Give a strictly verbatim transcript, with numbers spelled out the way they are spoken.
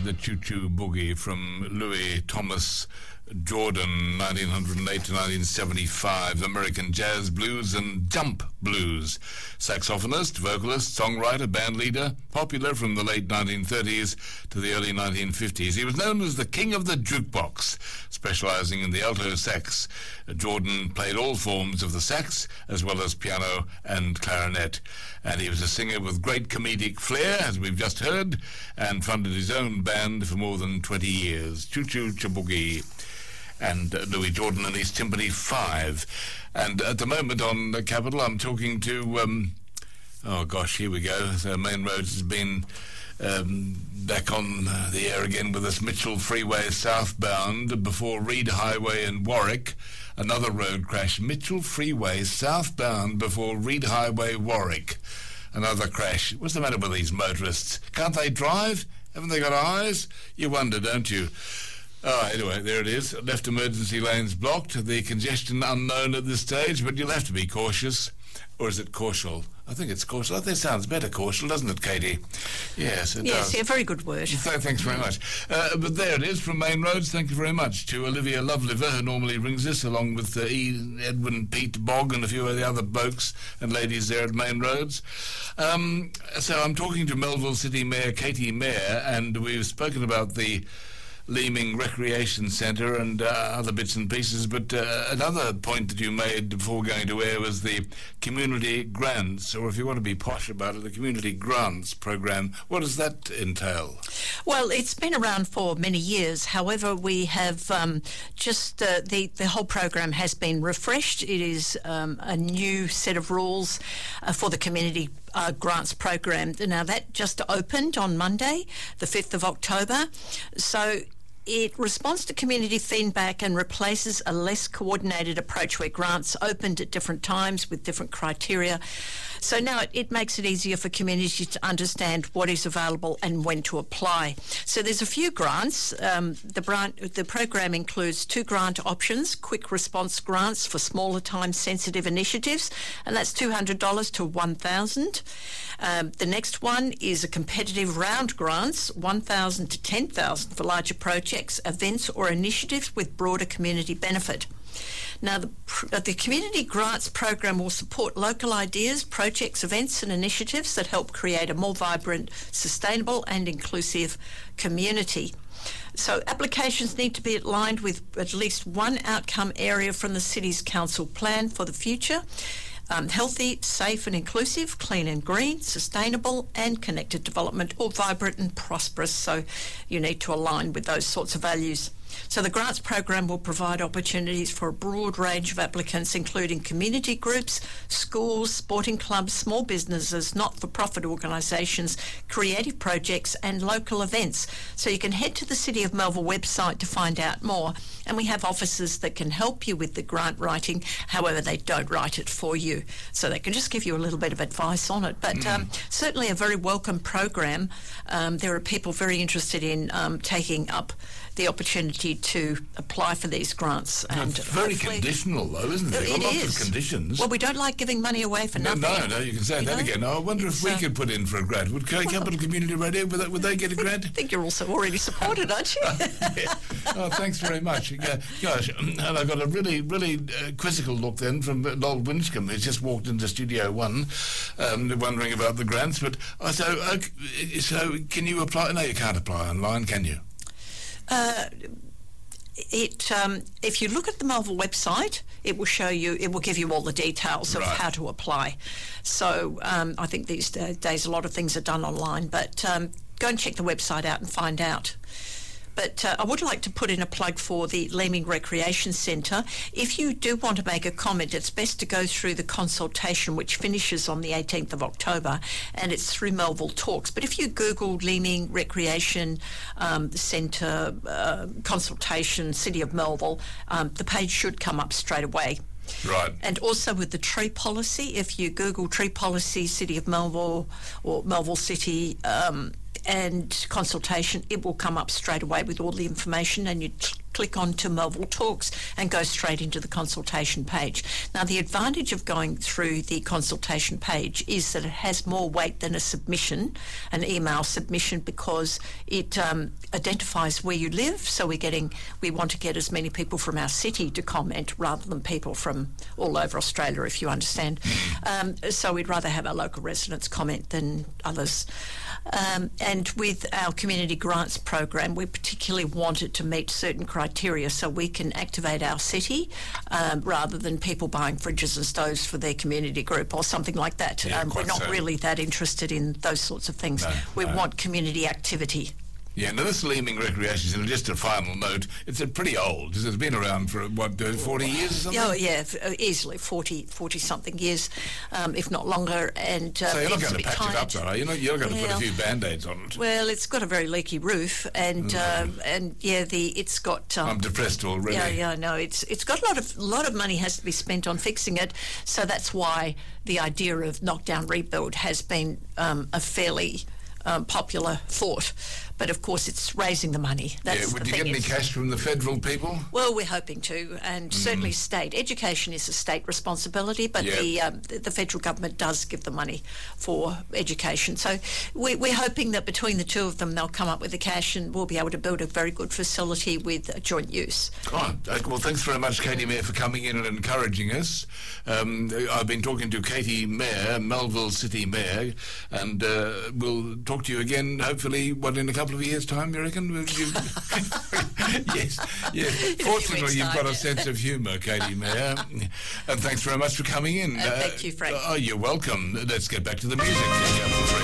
the Choo Choo Boogie from Louis Thomas Jordan, nineteen oh eight to nineteen seventy-five, American jazz, blues and jump blues. Saxophonist, vocalist, songwriter, bandleader, popular from the late nineteen thirties to the early nineteen fifties. He was known as the King of the Jukebox, specializing in the alto sax. Jordan played all forms of the sax, as well as piano and clarinet. And he was a singer with great comedic flair, as we've just heard, and funded his own band for more than twenty years. Choo Choo Boogie. And uh, Louis Jordan and his Timpani Five. And at the moment on uh, Capital, I'm talking to, um, oh gosh, here we go. So Main Roads has been um, back on uh, the air again with us. Mitchell Freeway southbound before Reed Highway in Warwick. Another road crash. Mitchell Freeway southbound before Reed Highway, Warwick. Another crash. What's the matter with these motorists? Can't they drive? Haven't they got eyes? You wonder, don't you? Oh, anyway, there it is. Left emergency lanes blocked. The congestion unknown at this stage, but you'll have to be cautious. Or is it cautional? I think it's cautional. I think it sounds better, cautional, doesn't it, Katie? Yes, it yes, does. Yeah, very good word. So, thanks very much. Uh, but there it is from Main Roads. Thank you very much to Olivia Loveliver, who normally rings us, along with uh, e. Edwin Pete Bogg and a few of the other blokes and ladies there at Main Roads. Um, so I'm talking to Melville City Mayor Katie Mayer, and we've spoken about the Leeming Recreation Centre and uh, other bits and pieces, but uh, another point that you made before going to air was the community grants, or if you want to be posh about it, the community grants program. What does that entail? Well, it's been around for many years. However, we have um, just, uh, the, the whole program has been refreshed. It is um, a new set of rules uh, for the community uh, grants program. Now, that just opened on Monday, the fifth of October. So it responds to community feedback and replaces a less coordinated approach where grants opened at different times with different criteria. So now it, it makes it easier for communities to understand what is available and when to apply. So there's a few grants. Um, the, brand, the program includes two grant options: quick response grants for smaller time-sensitive initiatives, and that's two hundred dollars to one thousand dollars. Um, the next one is a competitive round grants, one thousand dollars to ten thousand dollars for larger projects, events or initiatives with broader community benefit. Now, the, the Community Grants Program will support local ideas, projects, events and initiatives that help create a more vibrant, sustainable and inclusive community. So applications need to be aligned with at least one outcome area from the City's Council plan for the future. Um, healthy, safe and inclusive, clean and green, sustainable and connected development, or vibrant and prosperous. So you need to align with those sorts of values. So the grants program will provide opportunities for a broad range of applicants, including community groups, schools, sporting clubs, small businesses, not-for-profit organisations, creative projects and local events. So you can head to the City of Melville website to find out more, and we have officers that can help you with the grant writing. However, they don't write it for you, so they can just give you a little bit of advice on it. But mm. um, certainly a very welcome program. Um, there are people very interested in um, taking up the opportunity to apply for these grants. No, and it's very conditional, though, isn't it? It Lots is. of conditions. Well, we don't like giving money away for no, nothing. No, no, you can say you that know? again. I wonder if we uh, could put in for a grant. Would well, Capital Community Radio, would, that, would they get a grant? I think you're also already supported, aren't you? Yeah. Oh, thanks very much. Yeah, gosh, and I got a really, really uh, quizzical look then from Lol Winchcombe, who's just walked into Studio One, um, wondering about the grants. But uh, so, uh, so can you apply? No, you can't apply online, can you? Uh, It, um, if you look at the Melville website, it will show you, it will give you all the details of right. how to apply. So um, I think these days a lot of things are done online, but um, go and check the website out and find out. But uh, I would like to put in a plug for the Leeming Recreation Centre. If you do want to make a comment, it's best to go through the consultation, which finishes on the eighteenth of October, and it's through Melville Talks. But if you Google Leeming Recreation um, Centre uh, consultation, City of Melville, um, the page should come up straight away. Right. And also with the tree policy, if you Google tree policy, City of Melville or Melville City, um, and consultation, it will come up straight away with all the information, and you t- click on to Melville Talks and go straight into the consultation page. Now, the advantage of going through the consultation page is that it has more weight than a submission, an email submission, because it um, identifies where you live. So we're getting, we want to get as many people from our city to comment rather than people from all over Australia, if you understand. Um, so we'd rather have our local residents comment than others. Um, and with our community grants program, we particularly wanted to meet certain criteria so we can activate our city um, rather than people buying fridges and stoves for their community group or something like that. Yeah, um, we're not so. really that interested in those sorts of things. No, we no. want community activity. Yeah, now this Leeming Recreation Centre, just a final note, it's a pretty old. It's been around for, what, forty years or something? Oh, yeah, easily forty, forty-something years, um, if not longer. And uh, so you're not going to be patch kind. it up, though, are you? Not, you're going to well, put a few Band-Aids on it. Well, it's got a very leaky roof, and Mm. um, and yeah, the it's got. Um, I'm depressed already. Yeah, yeah, no, it's it's got a lot of lot of money has to be spent on fixing it, so that's why the idea of knockdown rebuild has been um, a fairly um, popular thought. But of course, it's raising the money. That's Yeah, would the you thing get any is- cash from the federal people? Well, we're hoping to, and certainly state education is a state responsibility, but Yeah. the um, the the federal government does give the money for education. So we, we're hoping that between the two of them, they'll come up with the cash, and we'll be able to build a very good facility with uh, joint use. Oh, okay, well, thanks very much, Katie Mayer, for coming in and encouraging us. Um, I've been talking to Katie Mayer, Melville City Mayor, and uh, we'll talk to you again, hopefully, what, in a couple of years' time, you reckon? Will you- yes, yes. Fortunately, weeks' you've time, got a yeah. sense of humour, Katie Mayer. And thanks very much for coming in. Uh, thank you, Frank. Oh, you're welcome. Let's get back to the music.